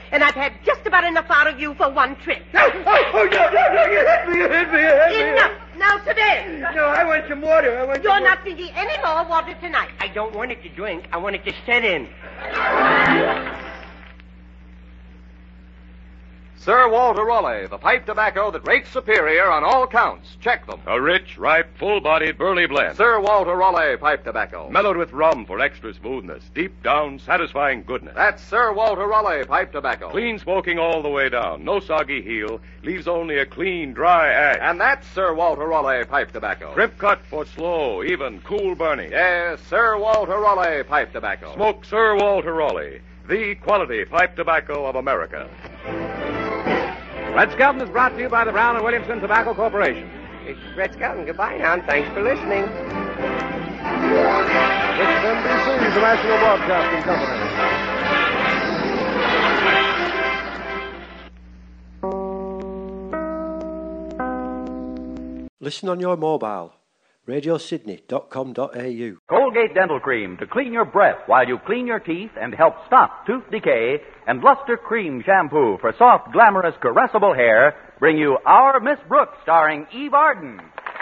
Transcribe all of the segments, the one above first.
and I've had just about enough out of you for one trip. No, you hit me. Enough. Now to bed. No, I want some water. You're not drinking any more water tonight. I don't want it to drink. I want it to set in. Sir Walter Raleigh, the pipe tobacco that rates superior on all counts. Check them. A rich, ripe, full-bodied Burley blend. Sir Walter Raleigh pipe tobacco. Mellowed with rum for extra smoothness. Deep down, satisfying goodness. That's Sir Walter Raleigh pipe tobacco. Clean smoking all the way down. No soggy heel. Leaves only a clean, dry ash. And that's Sir Walter Raleigh pipe tobacco. Crimp cut for slow, even, cool burning. Yes, Sir Walter Raleigh pipe tobacco. Smoke Sir Walter Raleigh, the quality pipe tobacco of America. Red Skelton is brought to you by the Brown and Williamson Tobacco Corporation. It's Red Skelton. Goodbye now, and thanks for listening. This is NBC, the National Broadcasting Company. Listen on your mobile. radiosydney.com.au. Colgate Dental Cream to clean your breath while you clean your teeth and help stop tooth decay, and Luster Cream Shampoo for soft, glamorous, caressable hair bring you Our Miss Brooks, starring Eve Arden.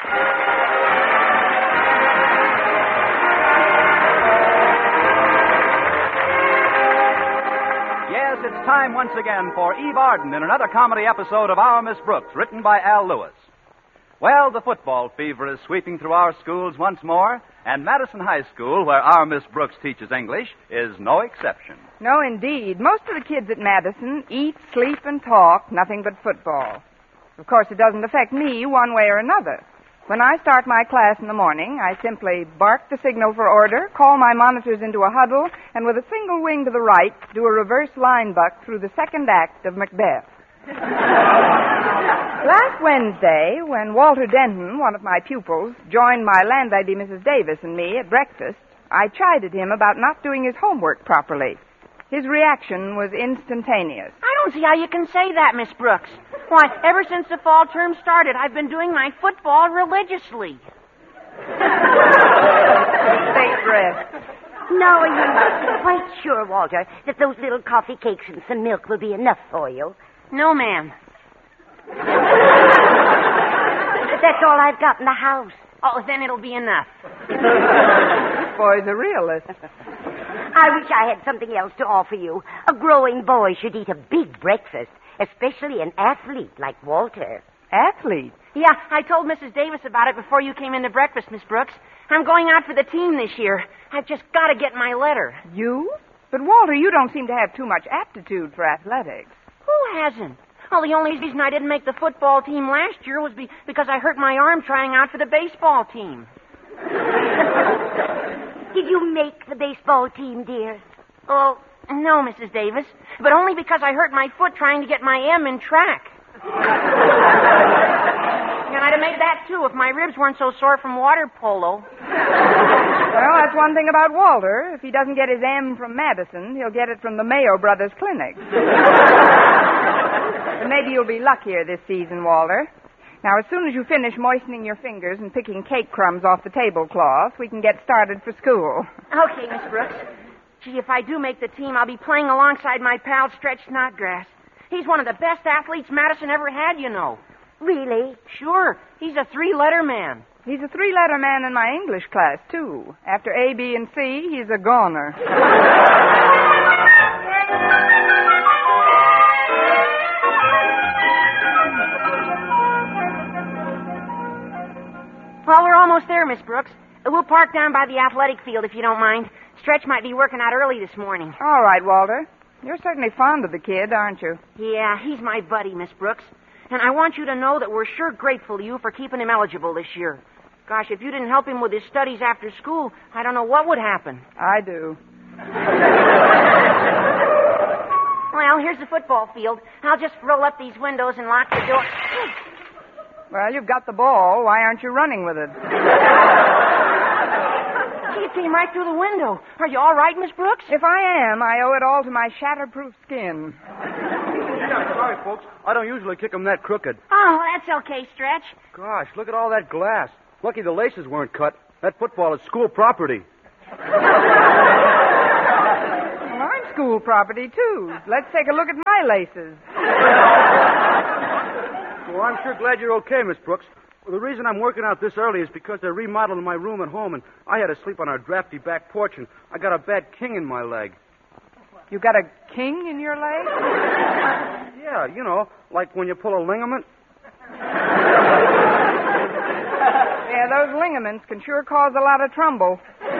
Yes, it's time once again for Eve Arden in another comedy episode of Our Miss Brooks, written by Al Lewis. Well, the football fever is sweeping through our schools once more, and Madison High School, where our Miss Brooks teaches English, is no exception. No, indeed. Most of the kids at Madison eat, sleep, and talk nothing but football. Of course, it doesn't affect me one way or another. When I start my class in the morning, I simply bark the signal for order, call my monitors into a huddle, and with a single wing to the right, do a reverse line buck through the second act of Macbeth. Last Wednesday, when Walter Denton, one of my pupils, joined my landlady, Mrs. Davis, and me at breakfast, I chided him about not doing his homework properly. His reaction was instantaneous. I don't see how you can say that, Miss Brooks. Why, ever since the fall term started, I've been doing my football religiously. State rest. No, are you quite sure, Walter, that those little coffee cakes and some milk will be enough for you? No, ma'am. That's all I've got in the house. Oh, then it'll be enough. This boy's a realist. I wish I had something else to offer you. A growing boy should eat a big breakfast, especially an athlete like Walter. Athlete? Yeah, I told Mrs. Davis about it before you came into breakfast, Miss Brooks. I'm going out for the team this year. I've just got to get my letter. You? But, Walter, you don't seem to have too much aptitude for athletics. Who hasn't? Well, the only reason I didn't make the football team last year was because I hurt my arm trying out for the baseball team. Did you make the baseball team, dear? Oh, no, Mrs. Davis. But only because I hurt my foot trying to get my M in track. And I'd have made that, too, if my ribs weren't so sore from water polo. Well, that's one thing about Walter. If he doesn't get his M from Madison, he'll get it from the Mayo Brothers Clinic. But maybe you'll be luckier this season, Walter. Now, as soon as you finish moistening your fingers and picking cake crumbs off the tablecloth, we can get started for school. Okay, Miss Brooks. Gee, if I do make the team, I'll be playing alongside my pal Stretch Snodgrass. He's one of the best athletes Madison ever had, you know. Really? Sure. He's a three-letter man. He's a three-letter man in my English class, too. After A, B, and C, he's a goner. Well, we're almost there, Miss Brooks. We'll park down by the athletic field if you don't mind. Stretch might be working out early this morning. All right, Walter. You're certainly fond of the kid, aren't you? Yeah, he's my buddy, Miss Brooks. And I want you to know that we're sure grateful to you for keeping him eligible this year. Gosh, if you didn't help him with his studies after school, I don't know what would happen. I do. Well, here's the football field. I'll just roll up these windows and lock the door. Well, you've got the ball. Why aren't you running with it? It came right through the window. Are you all right, Miss Brooks? If I am, I owe it all to my shatterproof skin. Yeah, sorry, folks. I don't usually kick them that crooked. Oh, that's okay, Stretch. Gosh, look at all that glass. Lucky the laces weren't cut. That football is school property. Well, I'm school property, too. Let's take a look at my laces. Well, I'm sure glad you're okay, Miss Brooks. Well, the reason I'm working out this early is because they're remodeling my room at home, and I had to sleep on our drafty back porch, and I got a bad king in my leg. You got a king in your leg? Yeah, you know, like when you pull a ligament. Yeah, those ligaments can sure cause a lot of trouble.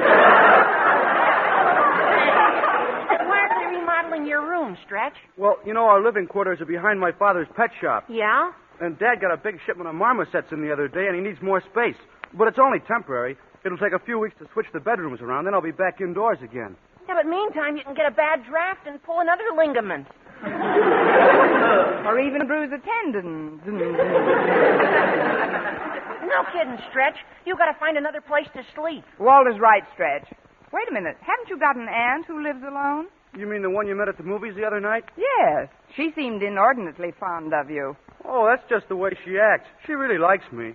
Why are they remodeling your room, Stretch? Well, you know, our living quarters are behind my father's pet shop. Yeah? And Dad got a big shipment of marmosets in the other day, and he needs more space. But it's only temporary. It'll take a few weeks to switch the bedrooms around, then I'll be back indoors again. Yeah, but meantime, you can get a bad draft and pull another ligament. Or even bruise a tendon. No kidding, Stretch. You got to find another place to sleep. Walter's right, Stretch. Wait a minute. Haven't you got an aunt who lives alone? You mean the one you met at the movies the other night? Yes. She seemed inordinately fond of you. Oh, that's just the way she acts. She really likes me.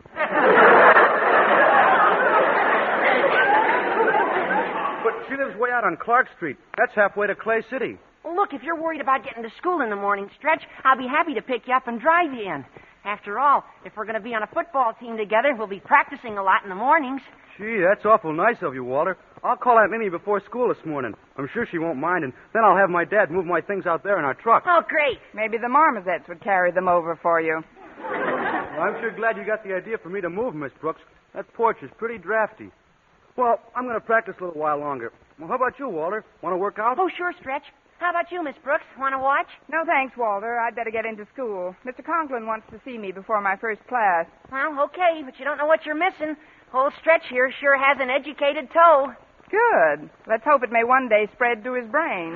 But she lives way out on Clark Street. That's halfway to Clay City. Well, look, if you're worried about getting to school in the morning, Stretch, I'll be happy to pick you up and drive you in. After all, if we're going to be on a football team together, we'll be practicing a lot in the mornings. Gee, that's awful nice of you, Walter. I'll call Aunt Minnie before school this morning. I'm sure she won't mind, and then I'll have my dad move my things out there in our truck. Oh, great. Maybe the marmosets would carry them over for you. Well, I'm sure glad you got the idea for me to move, Miss Brooks. That porch is pretty drafty. Well, I'm going to practice a little while longer. Well, how about you, Walter? Want to work out? Oh, sure, Stretch. How about you, Miss Brooks? Want to watch? No, thanks, Walter. I'd better get into school. Mr. Conklin wants to see me before my first class. Well, okay, but you don't know what you're missing. Old Stretch here sure has an educated toe. Good. Let's hope it may one day spread to his brain.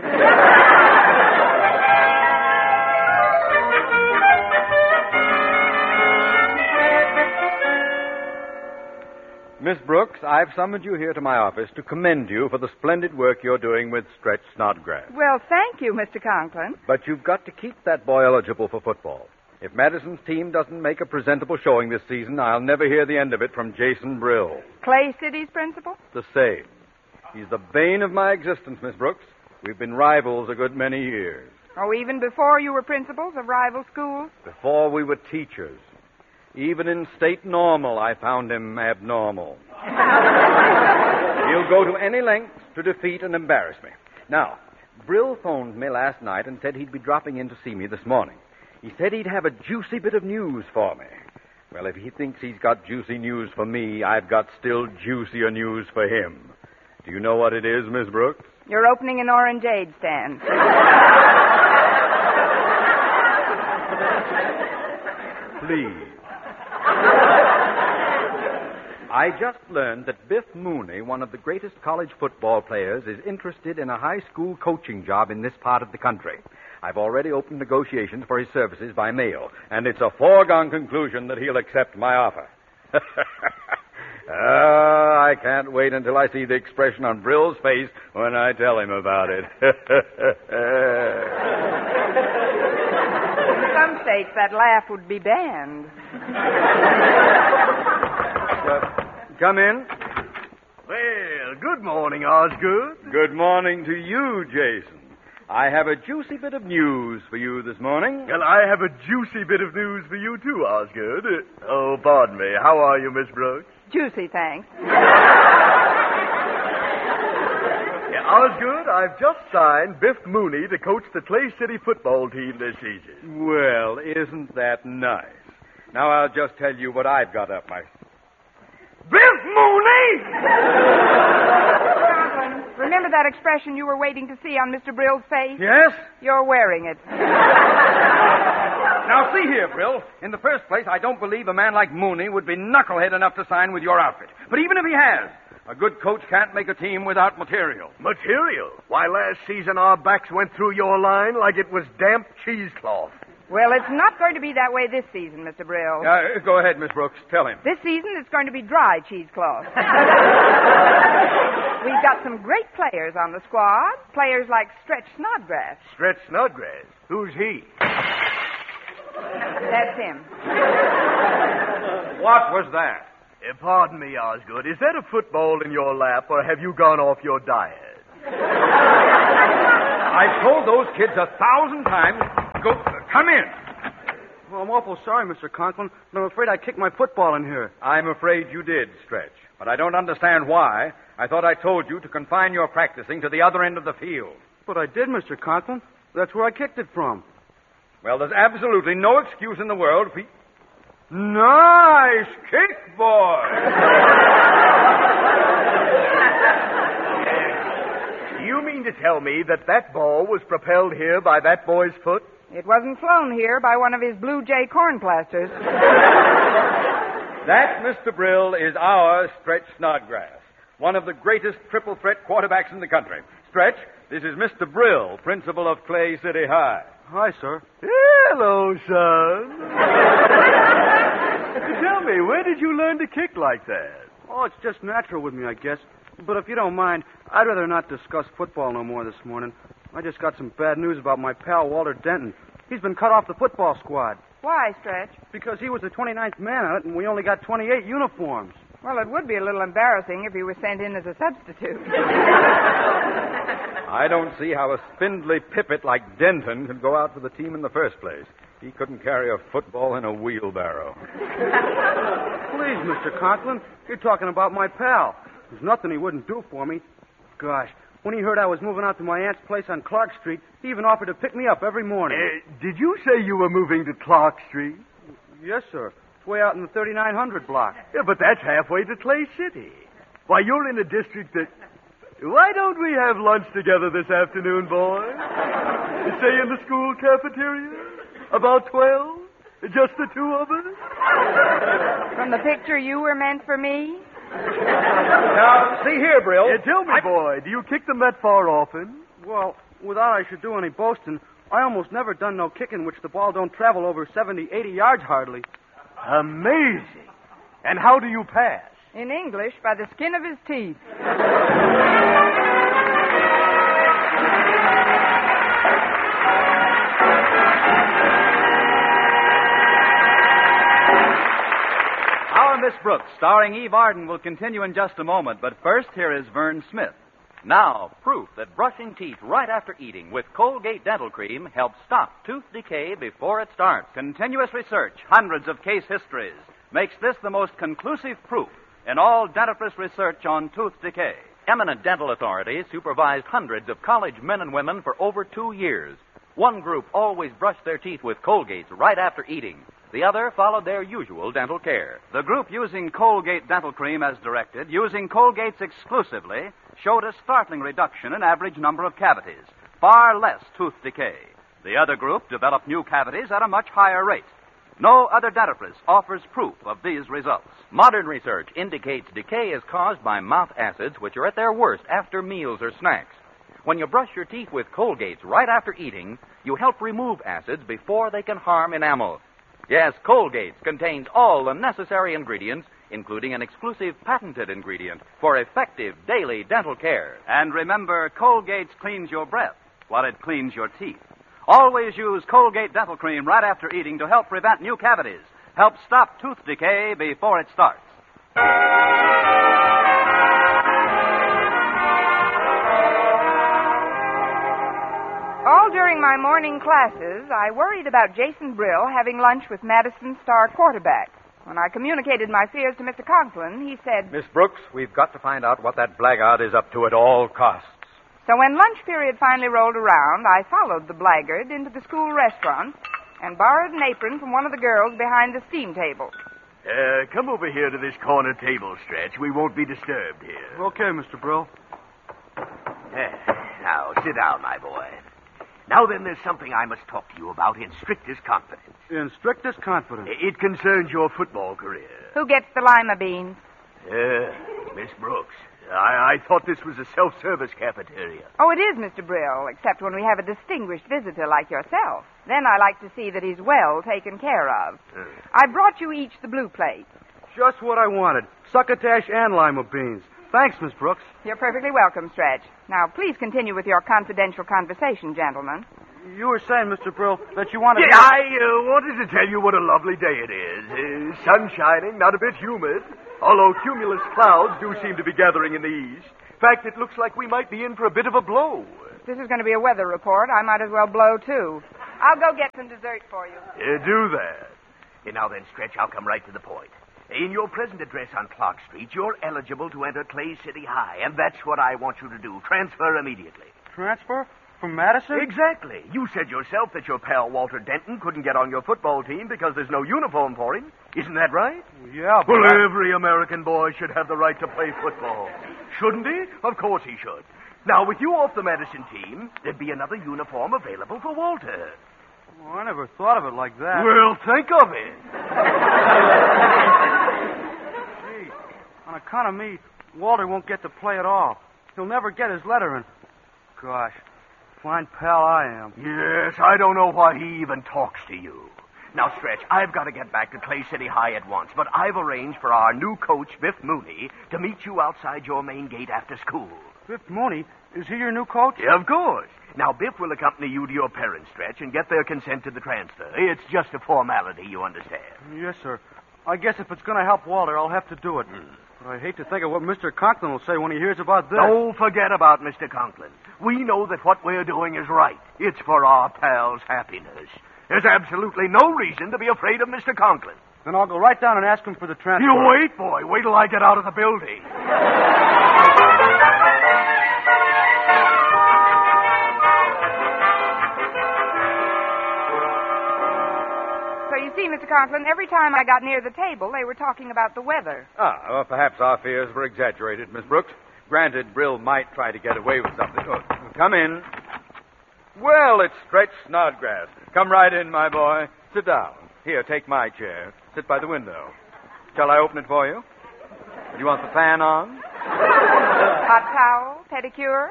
Miss Brooks, I've summoned you here to my office to commend you for the splendid work you're doing with Stretch Snodgrass. Well, thank you, Mr. Conklin. But you've got to keep that boy eligible for football. If Madison's team doesn't make a presentable showing this season, I'll never hear the end of it from Jason Brill. Clay City's principal? The same. He's the bane of my existence, Miss Brooks. We've been rivals a good many years. Oh, even before you were principals of rival schools? Before we were teachers. Even in state normal, I found him abnormal. He'll go to any lengths to defeat and embarrass me. Now, Brill phoned me last night and said he'd be dropping in to see me this morning. He said he'd have a juicy bit of news for me. Well, if he thinks he's got juicy news for me, I've got still juicier news for him. Do you know what it is, Miss Brooks? You're opening an orangeade stand. Please. I just learned that Biff Mooney, one of the greatest college football players, is interested in a high school coaching job in this part of the country. I've already opened negotiations for his services by mail, and it's a foregone conclusion that he'll accept my offer. I can't wait until I see the expression on Brill's face when I tell him about it. In some states, that laugh would be banned. Come in. Well, good morning, Osgood. Good morning to you, Jason. I have a juicy bit of news for you this morning. Well, I have a juicy bit of news for you, too, Osgood. Oh, pardon me. How are you, Miss Brooks? Juicy, thanks. Yeah, Osgood, I've just signed Biff Mooney to coach the Clay City football team this season. Well, isn't that nice? Now I'll just tell you what I've got up my... Biff Mooney! Conklin, remember that expression you were waiting to see on Mr. Brill's face? Yes? You're wearing it. Now, see here, Brill. In the first place, I don't believe a man like Mooney would be knucklehead enough to sign with your outfit. But even if he has, a good coach can't make a team without material. Material? Why, last season our backs went through your line like it was damp cheesecloth. Well, it's not going to be that way this season, Mr. Brill. Go ahead, Miss Brooks. Tell him. This season, it's going to be dry cheesecloth. We've got some great players on the squad. Players like Stretch Snodgrass. Stretch Snodgrass? Who's he? That's him. What was that? Pardon me, Osgood. Is that a football in your lap, or have you gone off your diet? I've told those kids 1,000 times. Come in. Well, I'm awful sorry, Mr. Conklin, but I'm afraid I kicked my football in here. I'm afraid you did, Stretch. But I don't understand why. I thought I told you to confine your practicing to the other end of the field. But I did, Mr. Conklin. That's where I kicked it from. Well, there's absolutely no excuse in the world for... Nice kick, boy! You mean to tell me that ball was propelled here by that boy's foot? It wasn't flown here by one of his Blue Jay cornplasters. That, Mr. Brill, is our Stretch Snodgrass, one of the greatest triple threat quarterbacks in the country. Stretch, this is Mr. Brill, principal of Clay City High. Hi, sir. Hello, son. Tell me, where did you learn to kick like that? Oh, it's just natural with me, I guess. But if you don't mind, I'd rather not discuss football no more this morning. I just got some bad news about my pal, Walter Denton. He's been cut off the football squad. Why, Stretch? Because he was the 29th man on it, and we only got 28 uniforms. Well, it would be a little embarrassing if he was sent in as a substitute. I don't see how a spindly pippet like Denton could go out for the team in the first place. He couldn't carry a football in a wheelbarrow. Please, Mr. Conklin, you're talking about my pal. There's nothing he wouldn't do for me. Gosh, when he heard I was moving out to my aunt's place on Clark Street, he even offered to pick me up every morning. Did you say you were moving to Clark Street? Yes, sir. It's way out in the 3900 block. Yeah, but that's halfway to Clay City. Why, you're in a district that... Why don't we have lunch together this afternoon, boy? Say in the school cafeteria? About 12? Just the two of us? From the picture you were meant for me? Now, see here, Brill. Tell me, boy, do you kick them that far often? Well, without I should do any boasting, I almost never done no kicking which the ball don't travel over 70, 80 yards hardly. Amazing. And how do you pass? In English, by the skin of his teeth. Our Miss Brooks, starring Eve Arden, will continue in just a moment, but first, here is Vern Smith. Now, proof that brushing teeth right after eating with Colgate Dental Cream helps stop tooth decay before it starts. Continuous research, hundreds of case histories, makes this the most conclusive proof in all dentifrice research on tooth decay. Eminent dental authorities supervised hundreds of college men and women for over 2 years. One group always brushed their teeth with Colgates right after eating. The other followed their usual dental care. The group using Colgate Dental Cream as directed, using Colgates exclusively, showed a startling reduction in average number of cavities, far less tooth decay. The other group developed new cavities at a much higher rate. No other dentifrice offers proof of these results. Modern research indicates decay is caused by mouth acids, which are at their worst after meals or snacks. When you brush your teeth with Colgates right after eating, you help remove acids before they can harm enamel. Yes, Colgates contains all the necessary ingredients, including an exclusive patented ingredient for effective daily dental care. And remember, Colgates cleans your breath while it cleans your teeth. Always use Colgate Dental Cream right after eating to help prevent new cavities. Help stop tooth decay before it starts. All during my morning classes, I worried about Jason Brill having lunch with Madison's star quarterback. When I communicated my fears to Mr. Conklin, he said... Miss Brooks, we've got to find out what that blackguard is up to at all costs. So when lunch period finally rolled around, I followed the blackguard into the school restaurant and borrowed an apron from one of the girls behind the steam table. Come over here to this corner table, Stretch. We won't be disturbed here. Okay, Mr. Brill. Now, sit down, my boy. Now then, there's something I must talk to you about in strictest confidence. In strictest confidence. It concerns your football career. Who gets the lima beans? Miss Brooks. I thought this was a self-service cafeteria. Oh, it is, Mr. Brill, except when we have a distinguished visitor like yourself. Then I like to see that he's well taken care of. I brought you each the blue plate. Just what I wanted. Succotash and lima beans. Thanks, Miss Brooks. You're perfectly welcome, Stretch. Now, please continue with your confidential conversation, gentlemen. You were saying, Mr. Brill, that you wanted... Yeah, I wanted to tell you what a lovely day it is. Sun shining, not a bit humid, although cumulus clouds do seem to be gathering in the east. In fact, it looks like we might be in for a bit of a blow. this is going to be a weather report, I might as well blow, too. I'll go get some dessert for you. Do that. Now then, Stretch, I'll come right to the point. In your present address on Clark Street, you're eligible to enter Clay City High, and that's what I want you to do. Transfer immediately. Transfer? From Madison? Exactly. You said yourself that your pal Walter Denton couldn't get on your football team because there's no uniform for him. Isn't that right? Yeah, but... Well, every American boy should have the right to play football. Shouldn't he? Of course he should. Now, with you off the Madison team, there'd be another uniform available for Walter. Well, I never thought of it like that. Well, think of it. Gee, on account of me, Walter won't get to play at all. He'll never get his letter, and... Gosh, fine pal I am. Yes, I don't know why he even talks to you. Now, Stretch, I've got to get back to Clay City High at once, but I've arranged for our new coach, Biff Mooney, to meet you outside your main gate after school. Biff Mooney? Is he your new coach? Yeah, of course. Now, Biff will accompany you to your parents, Stretch, and get their consent to the transfer. It's just a formality, you understand. Yes, sir. I guess if it's going to help Walter, I'll have to do it. But I hate to think of what Mr. Conklin will say when he hears about this. Don't forget about Mr. Conklin. We know that what we're doing is right. It's for our pal's happiness. There's absolutely no reason to be afraid of Mr. Conklin. Then I'll go right down and ask him for the transfer. You wait, boy. Wait till I get out of the building. So you see, Mr. Conklin, every time I got near the table, they were talking about the weather. Well, perhaps our fears were exaggerated, Miss Brooks. Granted, Brill might try to get away with something. Oh, come in. Well, it's Stretch Snodgrass. Come right in, my boy. Sit down. Here, take my chair. Sit by the window. Shall I open it for you? Do you want the fan on? Hot towel, pedicure.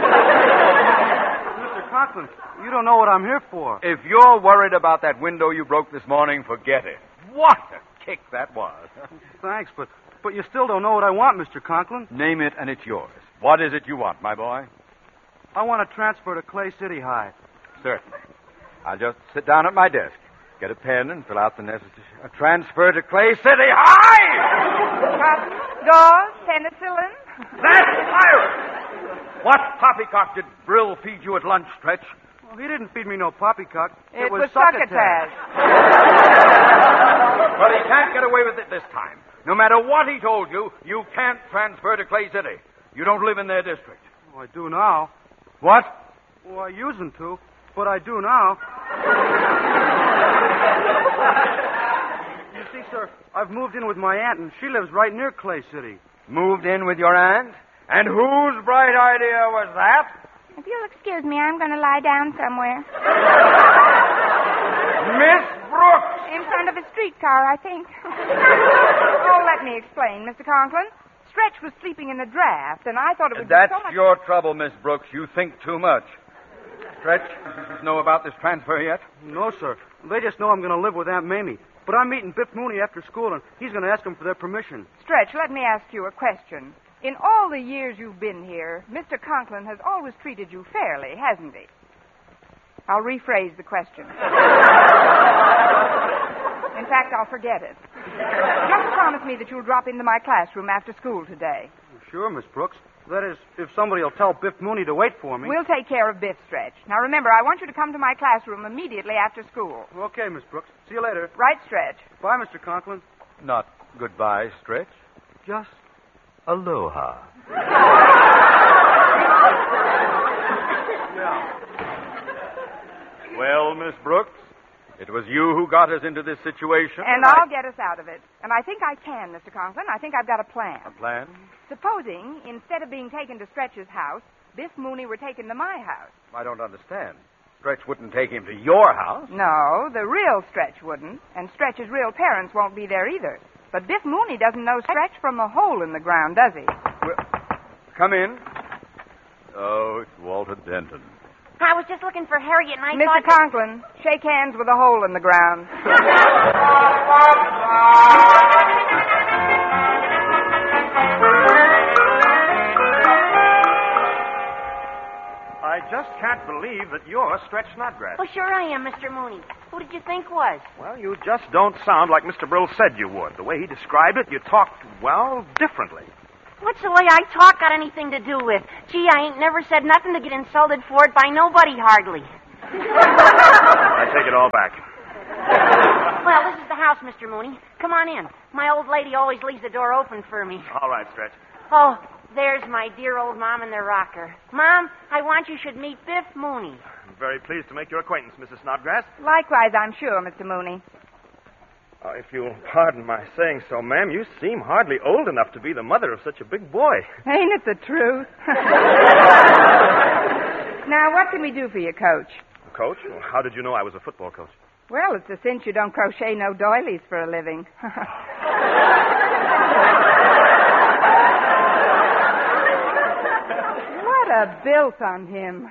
Mr. Conklin, you don't know what I'm here for. If you're worried about that window you broke this morning, forget it. What a kick that was. Thanks, but you still don't know what I want, Mr. Conklin. Name it, and it's yours. What is it you want, my boy? I want to transfer to Clay City High. Certainly. I'll just sit down at my desk, get a pen, and fill out the necessary... transfer to Clay City High! Cotton, gauze, penicillin. That's pirate! What poppycock did Brill feed you at lunch, Stretch? Well, he didn't feed me no poppycock. It was succotash. Well, he can't get away with it this time. No matter what he told you, you can't transfer to Clay City. You don't live in their district. Oh, I do now. What? Well, I usedn't to, but I do now. You see, sir, I've moved in with my aunt, and she lives right near Clay City. Moved in with your aunt? And whose bright idea was that? If you'll excuse me, I'm going to lie down somewhere. Miss Brooks! In front of a streetcar, I think. Oh, let me explain, Mr. Conklin. Stretch was sleeping in the draft, and I thought it would That's be so much... your trouble, Miss Brooks. You think too much. Stretch, you know about this transfer yet? No, sir. They just know I'm going to live with Aunt Mamie. But I'm meeting Biff Mooney after school, and he's going to ask them for their permission. Stretch, let me ask you a question. In all the years you've been here, Mr. Conklin has always treated you fairly, hasn't he? I'll rephrase the question. In fact, I'll forget it. Just promise me that you'll drop into my classroom after school today. Sure, Miss Brooks. That is, if somebody will tell Biff Mooney to wait for me. We'll take care of Biff, Stretch. Now, remember, I want you to come to my classroom immediately after school. Okay, Miss Brooks. See you later. Right, Stretch. Bye, Mr. Conklin. Not goodbye, Stretch. Just aloha. Well, Miss Brooks, it was you who got us into this situation. And I'll get us out of it. And I think I can, Mr. Conklin. I think I've got a plan. A plan? Supposing, instead of being taken to Stretch's house, Biff Mooney were taken to my house. I don't understand. Stretch wouldn't take him to your house. No, the real Stretch wouldn't. And Stretch's real parents won't be there either. But Biff Mooney doesn't know Stretch from a hole in the ground, does he? Well, come in. Oh, it's Walter Denton. I was just looking for Harriet, and I Mr. thought... Conklin, shake hands with a hole in the ground. I just can't believe that you're Stretch Snodgrass. Well, sure I am, Mr. Mooney. Who did you think was? Well, you just don't sound like Mr. Brill said you would. The way he described it, you talked, well, differently. What's the way I talk got anything to do with? Gee, I ain't never said nothing to get insulted for it by nobody hardly. I take it all back. Well, this is the house, Mr. Mooney. Come on in. My old lady always leaves the door open for me. All right, Stretch. Oh, there's my dear old Mom in the rocker. Mom, I want you should meet Biff Mooney. I'm very pleased to make your acquaintance, Mrs. Snodgrass. Likewise, I'm sure, Mr. Mooney. If you'll pardon my saying so, ma'am, you seem hardly old enough to be the mother of such a big boy. Ain't it the truth? Now, what can we do for you, Coach? Coach? Well, how did you know I was a football coach? Well, it's a cinch you don't crochet no doilies for a living. What a built on him.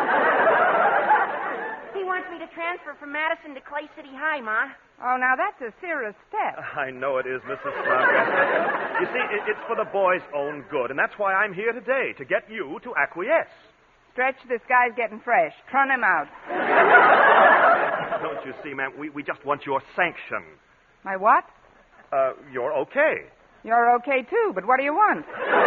He wants me to transfer from Madison to Clay City High, Ma. Oh, now that's a serious step. I know it is, Mrs. Snodgrass. You see, it's for the boy's own good, and that's why I'm here today, to get you to acquiesce. Stretch, this guy's getting fresh. Trun him out. Don't you see, ma'am, we just want your sanction. My what? You're okay. You're okay, too, but what do you want?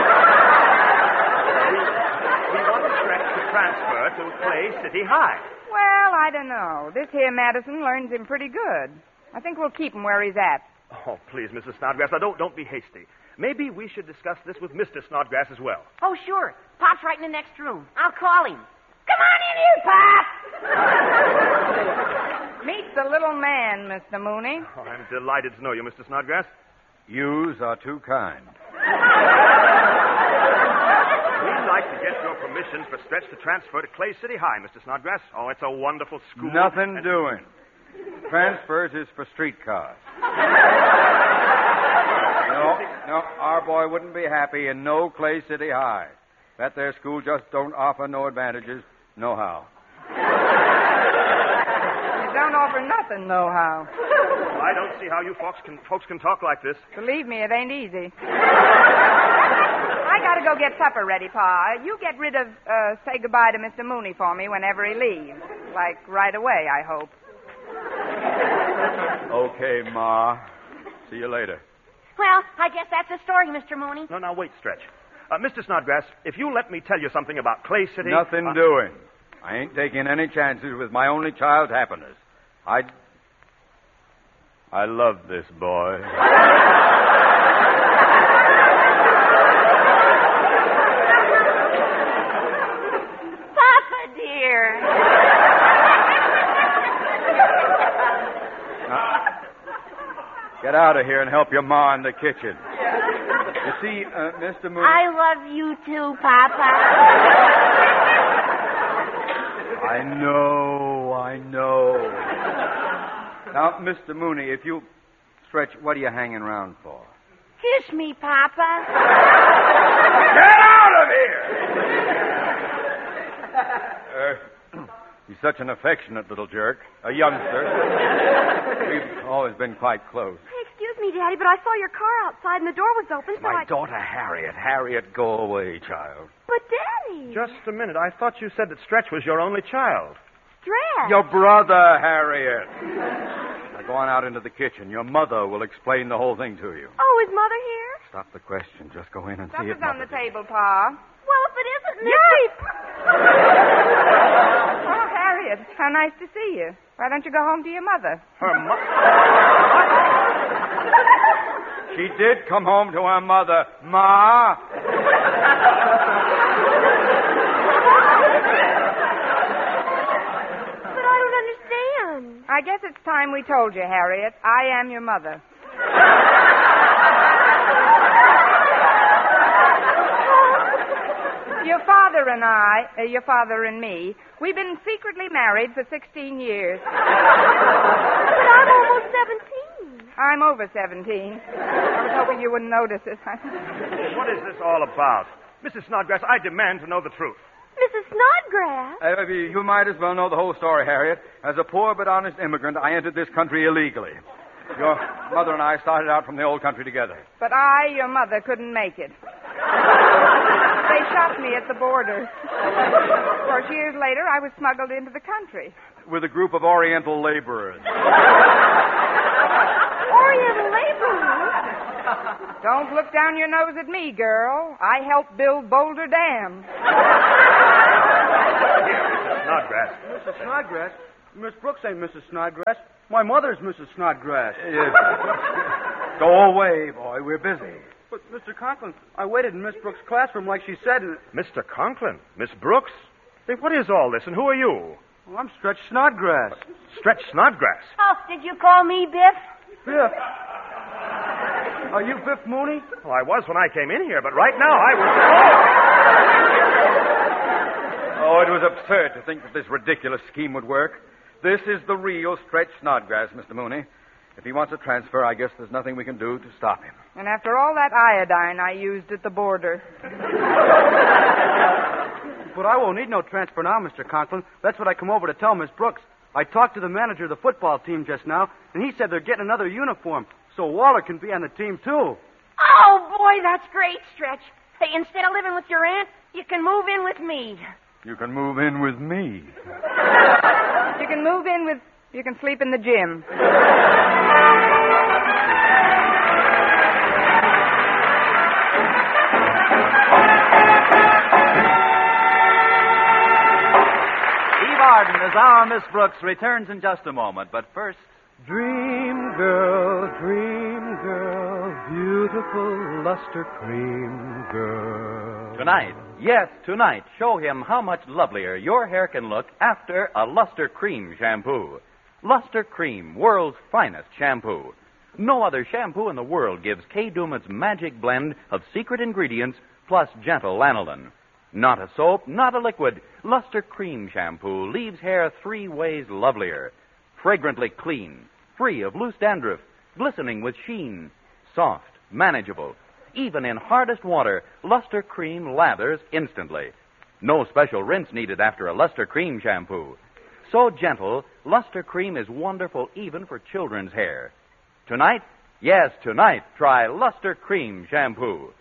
We want Stretch to transfer to Clay City High. Well, I don't know. This here Madison learns him pretty good. I think we'll keep him where he's at. Oh, please, Mrs. Snodgrass, now don't be hasty. Maybe we should discuss this with Mr. Snodgrass as well. Oh, sure. Pop's right in the next room. I'll call him. Come on in here, Pop! Meet the little man, Mr. Mooney. Oh, I'm delighted to know you, Mr. Snodgrass. Yous are too kind. We'd like to get your permission for Stretch to transfer to Clay City High, Mr. Snodgrass. Oh, it's a wonderful school. Nothing doing. Transfers is for streetcars. No, our boy wouldn't be happy in no Clay City High. That there school just don't offer no advantages, no how. It don't offer nothing, no how. I don't see how you folks can talk like this. Believe me, it ain't easy. I gotta go get supper ready, Pa. You get rid of, say goodbye to Mr. Mooney for me whenever he leaves. Like right away, I hope. Okay, Ma. See you later. Well, I guess that's the story, Mr. Mooney. No, now, wait, Stretch. Mr. Snodgrass, if you let me tell you something about Clay City... Nothing doing. I ain't taking any chances with my only child's happiness. I love this boy. Papa, dear. Get out of here and help your ma in the kitchen. You see, Mr. Mooney... I love you too, Papa. I know. Now, Mr. Mooney, if you... Stretch, what are you hanging around for? Kiss me, Papa. Get out of here! He's such an affectionate little jerk. A youngster. We've always been quite close. Excuse me, Daddy, but I saw your car outside and the door was open, so My daughter, Harriet. Harriet, go away, child. But, Daddy... Just a minute. I thought you said that Stretch was your only child. Stretch. Your brother, Harriet. Now go on out into the kitchen. Your mother will explain the whole thing to you. Oh, is Mother here? Stop the question. Just go in and see Supper's it. on the table, Pa. Well, if it isn't... Yipe! Oh, Harriet, how nice to see you. Why don't you go home to your mother? Her mother? She did come home to her mother. Ma! But I don't understand. I guess it's time we told you, Harriet. I am your mother. Your father and me, we've been secretly married for 16 years. But I'm almost 17. I'm over 17. I was hoping you wouldn't notice it. What is this all about? Mrs. Snodgrass, I demand to know the truth. Mrs. Snodgrass? You might as well know the whole story, Harriet. As a poor but honest immigrant, I entered this country illegally. Your mother and I started out from the old country together. But I, your mother, couldn't make it. They shot me at the border. 4 years later, I was smuggled into the country. With a group of Oriental laborers. Oriental laborers? Don't look down your nose at me, girl. I helped build Boulder Dam. Snodgrass. Mrs. Snodgrass? Miss Brooks ain't Mrs. Snodgrass. My mother's Mrs. Snodgrass. Go away, boy. We're busy. But, Mr. Conklin, I waited in Miss Brooks' classroom like she said, and... Mr. Conklin? Miss Brooks? Say, what is all this, and who are you? Well, I'm Stretch Snodgrass. Stretch Snodgrass? Oh, did you call me Biff? Biff. Are you Biff Mooney? Well, I was when I came in here, but right now I was... Oh, it was absurd to think that this ridiculous scheme would work. This is the real Stretch Snodgrass, Mr. Mooney. If he wants a transfer, I guess there's nothing we can do to stop him. And after all that iodine I used at the border. But I won't need no transfer now, Mr. Conklin. That's what I come over to tell Miss Brooks. I talked to the manager of the football team just now, and he said they're getting another uniform, so Waller can be on the team, too. Oh, boy, that's great, Stretch. Hey, instead of living with your aunt, you can move in with me. You can move in with me. You can move in with... You can sleep in the gym. Eve Arden as our Miss Brooks returns in just a moment, but first... Dream girl, beautiful luster cream girl. Tonight, yes, tonight, show him how much lovelier your hair can look after a Luster Cream shampoo. Luster Cream, world's finest shampoo. No other shampoo in the world gives Kay Daumit's magic blend of secret ingredients plus gentle lanolin. Not a soap, not a liquid. Luster Cream shampoo leaves hair 3 ways lovelier. Fragrantly clean, free of loose dandruff, glistening with sheen, soft, manageable. Even in hardest water, Luster Cream lathers instantly. No special rinse needed after a Luster Cream shampoo. So gentle, Luster Cream is wonderful even for children's hair. Tonight, yes, tonight, try Luster Cream shampoo.